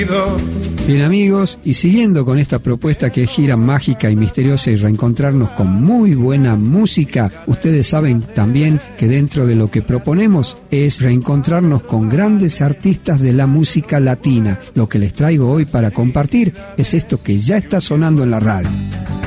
Bien amigos, y siguiendo con esta propuesta que es gira mágica y misteriosa y reencontrarnos con muy buena música, ustedes saben también que dentro de lo que proponemos es reencontrarnos con grandes artistas de la música latina. Lo que les traigo hoy para compartir es esto que ya está sonando en la radio.